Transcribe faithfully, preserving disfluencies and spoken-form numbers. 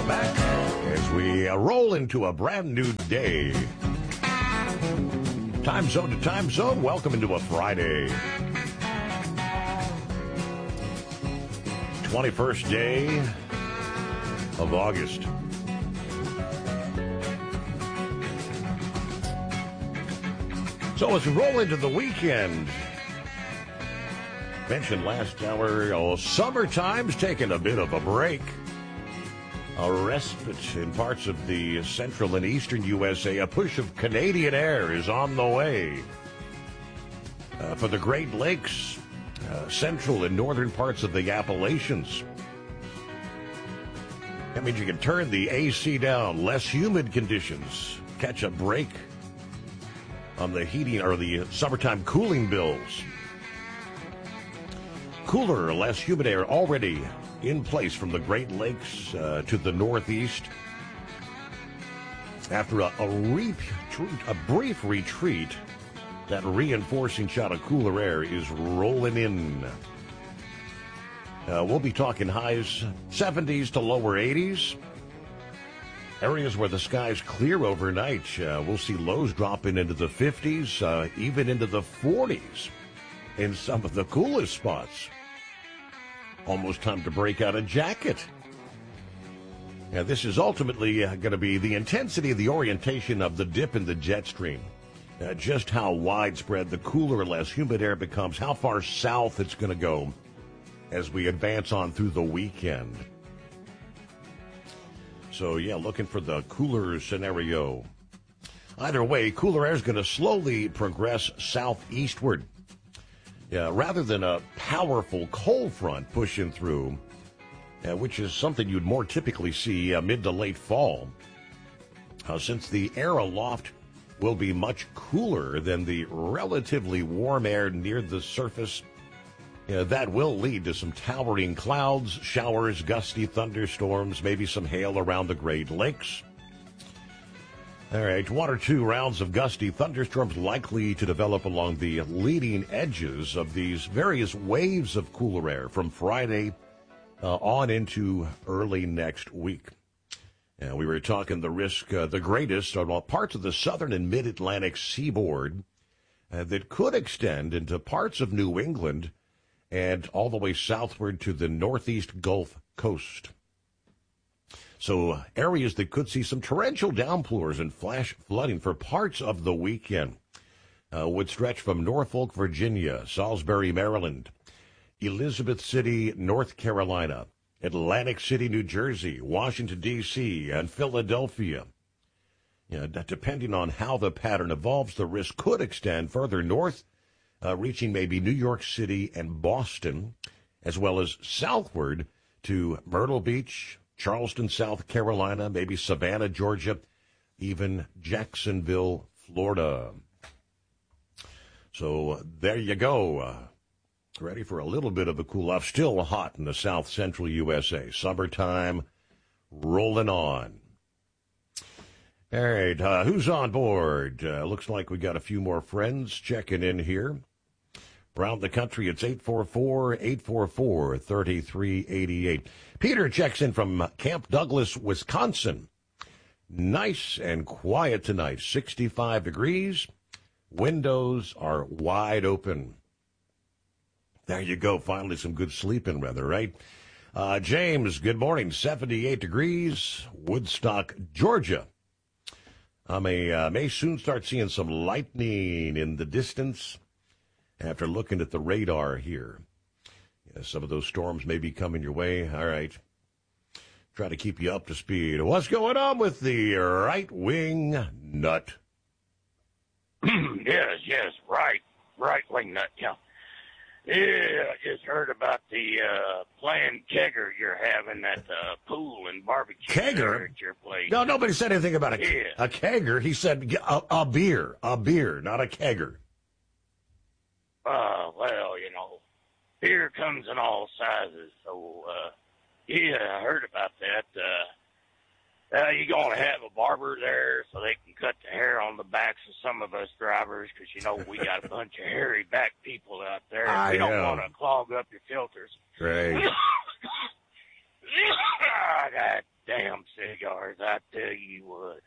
Welcome back as we uh, roll into a brand new day. Time zone to time zone. Welcome into a Friday. twenty-first day of August. So as we roll into the weekend, mentioned last hour, oh, summertime's taking a bit of a break. A respite in parts of the central and eastern U S A. A push of Canadian air is on the way. Uh, for the Great Lakes, uh, central and northern parts of the Appalachians. That means you can turn the A C down, less humid conditions, catch a break on the heating or the summertime cooling bills. Cooler, less humid air already in place from the Great Lakes uh, to the northeast. After a, a, retreat, a brief retreat, that reinforcing shot of cooler air is rolling in. Uh, we'll be talking highs seventies to lower eighties. Areas where the sky's clear overnight, uh, we'll see lows dropping into the fifties, uh, even into the forties in some of the coolest spots. Almost time to break out a jacket. Now, this is ultimately uh, going to be the intensity of the orientation of the dip in the jet stream. Uh, just how widespread the cooler, less humid air becomes, how far south it's going to go as we advance on through the weekend. So, yeah, looking for the cooler scenario. Either way, cooler air is going to slowly progress southeastward. Yeah, rather than a powerful cold front pushing through, uh, which is something you'd more typically see uh, mid to late fall. Uh, since the air aloft will be much cooler than the relatively warm air near the surface, uh, that will lead to some towering clouds, showers, gusty thunderstorms, maybe some hail around the Great Lakes. All right, one or two rounds of gusty thunderstorms likely to develop along the leading edges of these various waves of cooler air from Friday uh, on into early next week. And we were talking the risk, uh, the greatest, on parts of the southern and mid-Atlantic seaboard uh, that could extend into parts of New England and all the way southward to the northeast Gulf Coast. So areas that could see some torrential downpours and flash flooding for parts of the weekend uh, would stretch from Norfolk, Virginia, Salisbury, Maryland, Elizabeth City, North Carolina, Atlantic City, New Jersey, Washington, D C, and Philadelphia. You know, depending on how the pattern evolves, the risk could extend further north, uh, reaching maybe New York City and Boston, as well as southward to Myrtle Beach, Charleston, South Carolina, maybe Savannah, Georgia, even Jacksonville, Florida. So uh, there you go. Uh, ready for a little bit of a cool-off. Still hot in the south central U S A. Summertime rolling on. All right, uh, who's on board? Uh, looks like we got a few more friends checking in here. Around the country, it's eight four four, eight four four, three three eight eight. Peter checks in from Camp Douglas, Wisconsin. Nice and quiet tonight, sixty-five degrees. Windows are wide open. There you go, finally some good sleeping weather, right? Uh, James, good morning, seventy-eight degrees, Woodstock, Georgia. I may, uh, may soon start seeing some lightning in the distance. After looking at the radar here, yeah, some of those storms may be coming your way. All right. Try to keep you up to speed. What's going on with the right-wing nut? yes, yes, right. Right-wing nut, yeah. Yeah, I just heard about the uh, planned kegger you're having at the pool and barbecue Kegger? at your place. No, nobody said anything about a, yeah. a kegger. He said a, a beer. A beer, not a kegger. Uh, well, you know, beer comes in all sizes, so, uh, yeah, I heard about that. Uh, uh, you're going to have a barber there so they can cut the hair on the backs of some of us drivers because, you know, we got a bunch of hairy back people out there. I we don't know. want to clog up your filters. Right. I got damn sick. I tell you what.